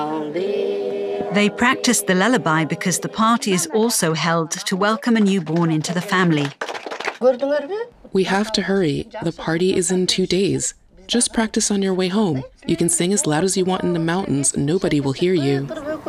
They practice the lullaby because the party is also held to welcome a newborn into the family. We have to hurry. The party is in 2 days. Just practice on your way home. You can sing as loud as you want in the mountains. Nobody will hear you.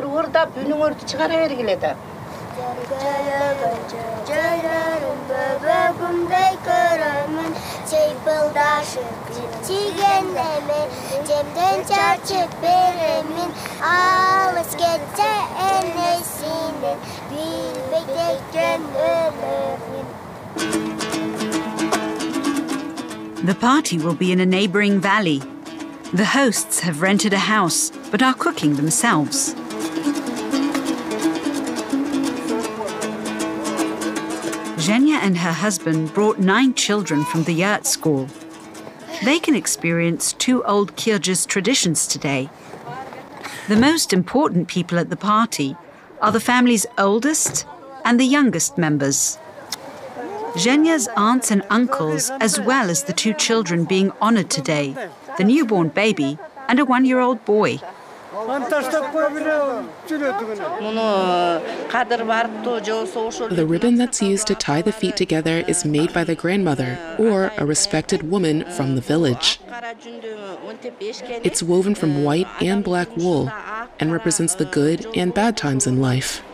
The party will be in a neighboring valley. The hosts have rented a house, but are cooking themselves. Zhenya and her husband brought 9 children from the yurt school. They can experience 2 old Kyrgyz traditions today. The most important people at the party are the family's oldest and the youngest members. Zhenya's aunts and uncles, as well as the 2 children being honored today, the newborn baby and a 1-year-old boy. The ribbon that's used to tie the feet together is made by the grandmother or a respected woman from the village. It's woven from white and black wool and represents the good and bad times in life.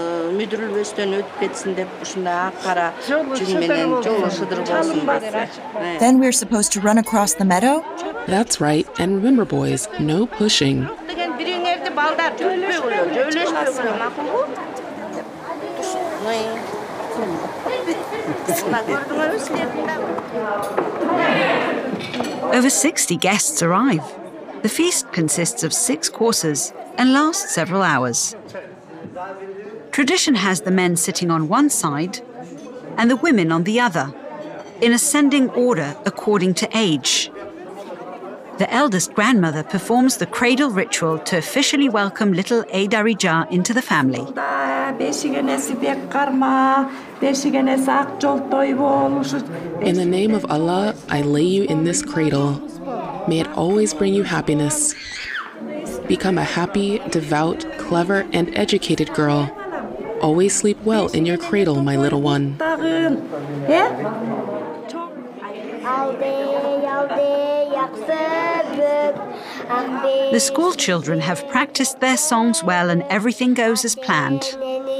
Then we're supposed to run across the meadow? That's right, and remember boys, no pushing. Over 60 guests arrive. The feast consists of 6 courses and lasts several hours. Tradition has the men sitting on one side and the women on the other, in ascending order according to age. The eldest grandmother performs the cradle ritual to officially welcome little Eydarija into the family. In the name of Allah, I lay you in this cradle. May it always bring you happiness. Become a happy, devout, clever, and educated girl. Always sleep well in your cradle, my little one. The school children have practiced their songs well and everything goes as planned.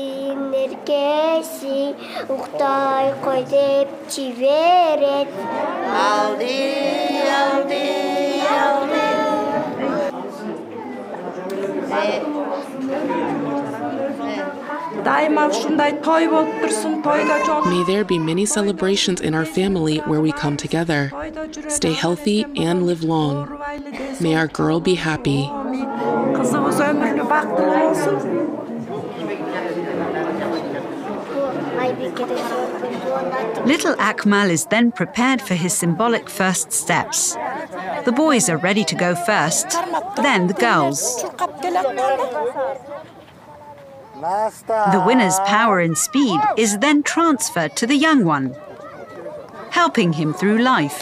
May there be many celebrations in our family where we come together. Stay healthy and live long. May our girl be happy. Little Akmal is then prepared for his symbolic first steps. The boys are ready to go first, then the girls. The winner's power and speed is then transferred to the young one, helping him through life.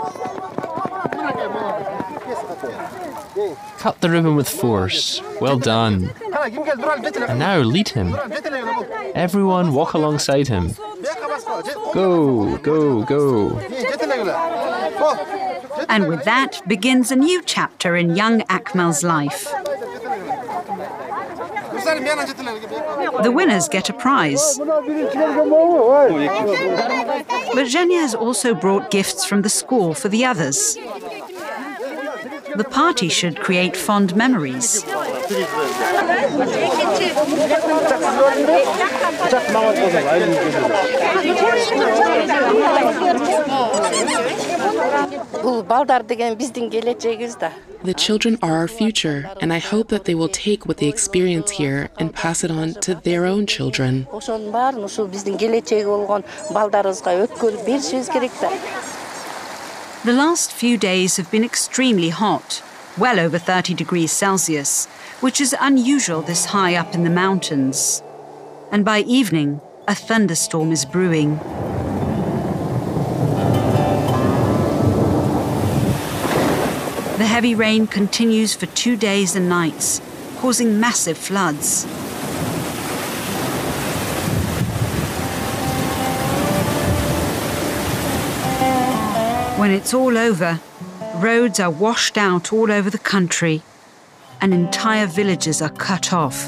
Cut the ribbon with force. Well done. And now lead him. Everyone walk alongside him. Go, go, go. And with that begins a new chapter in young Akmal's life. The winners get a prize. But Zhenya has also brought gifts from the school for the others. The party should create fond memories. The children are our future, and I hope that they will take what they experience here and pass it on to their own children. The last few days have been extremely hot, well over 30 degrees Celsius, which is unusual this high up in the mountains. And by evening, a thunderstorm is brewing. The heavy rain continues for 2 days and nights, causing massive floods. When it's all over, roads are washed out all over the country, and entire villages are cut off.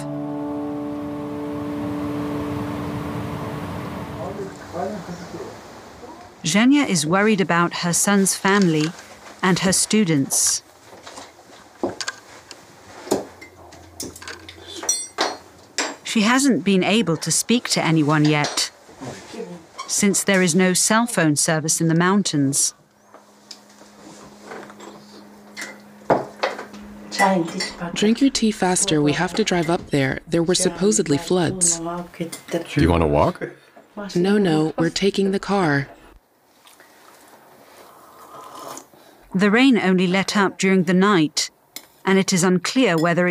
Zhenya is worried about her son's family and her students. She hasn't been able to speak to anyone yet, since there is no cell phone service in the mountains. Drink your tea faster, we have to drive up there. There were supposedly floods. Do you want to walk? No, we're taking the car. The rain only let up during the night, and it is unclear whether